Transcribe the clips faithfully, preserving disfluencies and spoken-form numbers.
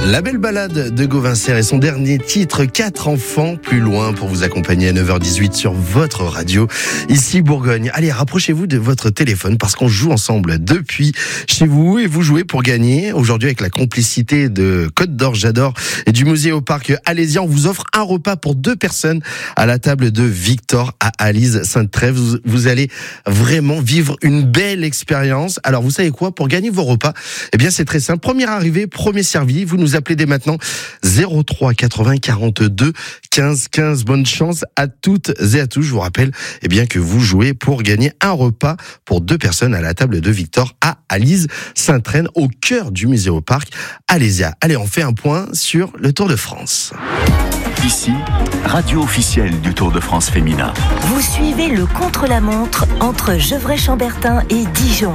La belle balade de Gauvin Serre et son dernier titre, quatre enfants plus loin, pour vous accompagner à neuf heures dix-huit sur votre radio, ici Bourgogne. Allez, rapprochez-vous de votre téléphone parce qu'on joue ensemble depuis chez vous et vous jouez pour gagner. Aujourd'hui, avec la complicité de Côte d'Or, j'adore, et du musée au parc Alésia, on vous offre un repas pour deux personnes à la table de Victor à Alise Sainte-Trève. Vous, vous allez vraiment vivre une belle expérience. Alors, vous savez quoi? Pour gagner vos repas, eh bien, c'est très simple. Première arrivée, premier servi. Vous nous appelez dès maintenant zéro trois quatre-vingts quarante-deux quinze quinze. Bonne chance à toutes et à tous. Je vous rappelle eh bien que vous jouez pour gagner un repas pour deux personnes à la table de Victor à Alise Sainte-Trève, au cœur du musée au parc Alésia. Allez, on fait un point sur le Tour de France. Ici, radio officielle du Tour de France féminin. Vous suivez le contre-la-montre entre Gevrey-Chambertin et Dijon.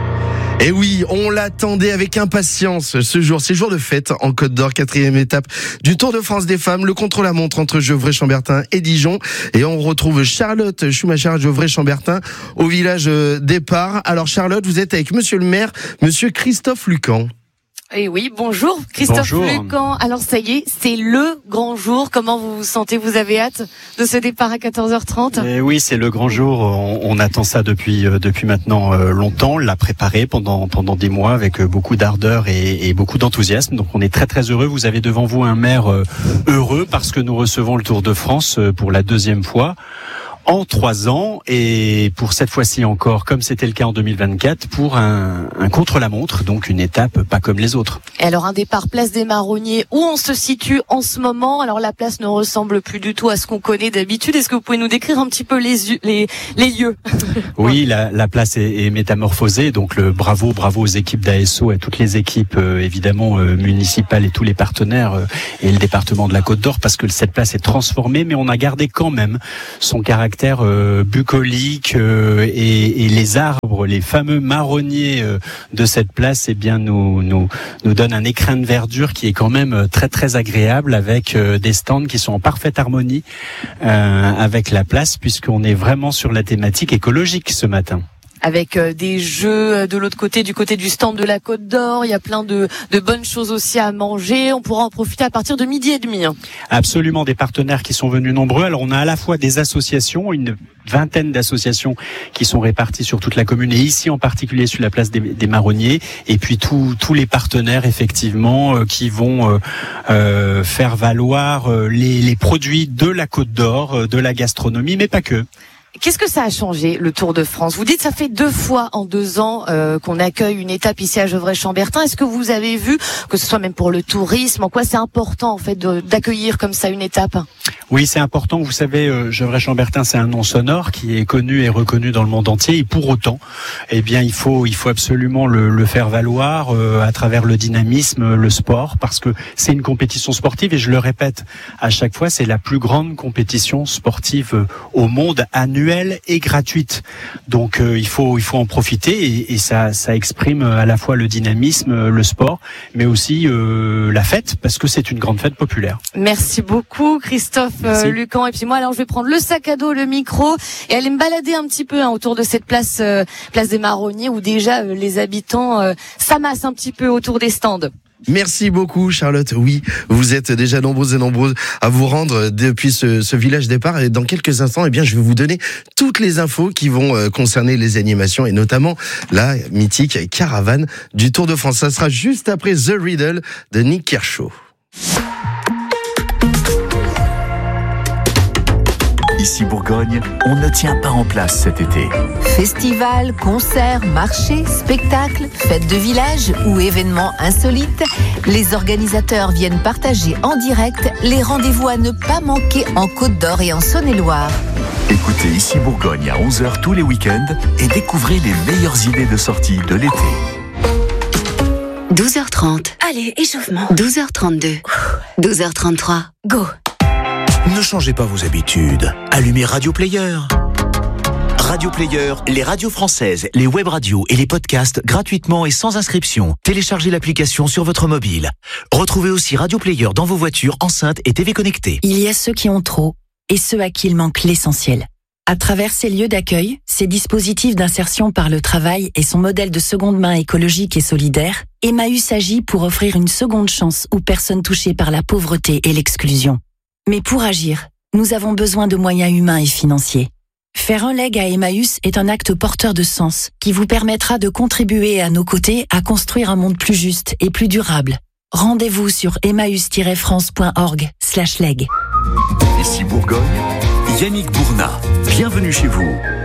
Et oui, on l'attendait avec impatience ce jour. C'est jour de fête en Côte d'Or, quatrième étape du Tour de France des femmes, le contre-la-montre entre Gevrey-Chambertin et Dijon. Et on retrouve Charlotte Schumacher, Gevrey-Chambertin, au village départ. Alors Charlotte, vous êtes avec monsieur le maire, monsieur Christophe Lucan. Et oui, bonjour Christophe bonjour. Lucan. Alors ça y est, c'est le grand jour. Comment vous vous sentez? Vous avez hâte de ce départ à quatorze heures trente? Et oui, c'est le grand jour. On, on attend ça depuis euh, depuis maintenant euh, longtemps. On l'a préparé pendant pendant des mois avec euh, beaucoup d'ardeur et, et beaucoup d'enthousiasme. Donc on est très très heureux. Vous avez devant vous un maire euh, heureux parce que nous recevons le Tour de France euh, pour la deuxième fois en trois ans, et pour cette fois-ci encore, comme c'était le cas en deux mille vingt-quatre, pour un, un contre-la-montre, donc une étape pas comme les autres. Et alors un départ place des Marronniers, où on se situe en ce moment. Alors la place ne ressemble plus du tout à ce qu'on connaît d'habitude. Est-ce que vous pouvez nous décrire un petit peu les, les, les lieux? Oui, la, la place est, est métamorphosée, donc le bravo, bravo aux équipes d'A S O, à toutes les équipes euh, évidemment euh, municipales et tous les partenaires euh, et le département de la Côte d'Or, parce que cette place est transformée, mais on a gardé quand même son caractère Euh, bucolique euh, et, et les arbres, les fameux marronniers euh, de cette place, eh bien nous nous nous donnent un écrin de verdure qui est quand même très très agréable, avec euh, des stands qui sont en parfaite harmonie euh, avec la place, puisqu'on est vraiment sur la thématique écologique ce matin. Avec euh, des jeux de l'autre côté, du côté du stand de la Côte d'Or. Il y a plein de, de bonnes choses aussi à manger. On pourra en profiter à partir de midi et demi. Hein. Absolument, des partenaires qui sont venus nombreux. Alors on a à la fois des associations, une vingtaine d'associations qui sont réparties sur toute la commune, et ici en particulier sur la place des, des Marronniers, et puis tous tous les partenaires effectivement euh, qui vont euh, euh, faire valoir euh, les, les produits de la Côte d'Or, euh, de la gastronomie, mais pas que. Qu'est-ce que ça a changé, le Tour de France? Vous dites ça fait deux fois en deux ans euh, qu'on accueille une étape ici à Gevrey-Chambertin. Est-ce que vous avez vu, que ce soit même pour le tourisme, en quoi c'est important en fait de, d'accueillir comme ça une étape? Oui, c'est important. Vous savez, euh, Gevrey-Chambertin, c'est un nom sonore qui est connu et reconnu dans le monde entier. Et pour autant, eh bien, il faut il faut absolument le, le faire valoir euh, à travers le dynamisme, le sport, parce que c'est une compétition sportive. Et je le répète à chaque fois, c'est la plus grande compétition sportive euh, au monde, annuelle et gratuite. Donc euh, il faut il faut en profiter, et, et ça ça exprime à la fois le dynamisme, le sport, mais aussi euh, la fête, parce que c'est une grande fête populaire. Merci beaucoup Christophe euh, Lucan. Et puis moi alors je vais prendre le sac à dos, le micro, et aller me balader un petit peu hein, autour de cette place euh, place des Marronniers, où déjà euh, les habitants euh, s'amassent un petit peu autour des stands. Merci beaucoup Charlotte. Oui, vous êtes déjà nombreuses et nombreuses à vous rendre depuis ce, ce village départ, et dans quelques instants, eh bien, je vais vous donner toutes les infos qui vont euh, concerner les animations, et notamment la mythique caravane du Tour de France. Ça sera juste après The Riddle de Nick Kershaw. Ici Bourgogne, on ne tient pas en place cet été. Festivals, concerts, marchés, spectacles, fêtes de village ou événements insolites, les organisateurs viennent partager en direct les rendez-vous à ne pas manquer en Côte d'Or et en Saône-et-Loire. Écoutez Ici Bourgogne à onze heures tous les week-ends et découvrez les meilleures idées de sortie de l'été. douze heures trente. Allez, échauffement. douze heures trente-deux. douze heures trente-trois. Go. Ne changez pas vos habitudes. Allumez Radio Player. Radio Player, les radios françaises, les web radios et les podcasts gratuitement et sans inscription. Téléchargez l'application sur votre mobile. Retrouvez aussi Radio Player dans vos voitures, enceintes et T V connectées. Il y a ceux qui ont trop et ceux à qui il manque l'essentiel. À travers ces lieux d'accueil, ces dispositifs d'insertion par le travail et son modèle de seconde main écologique et solidaire, Emmaüs agit pour offrir une seconde chance aux personnes touchées par la pauvreté et l'exclusion. Mais pour agir, nous avons besoin de moyens humains et financiers. Faire un leg à Emmaüs est un acte porteur de sens qui vous permettra de contribuer à nos côtés à construire un monde plus juste et plus durable. Rendez-vous sur emmaüs tiret france point org slash leg. Ici Bourgogne, Yannick Bournat. Bienvenue chez vous.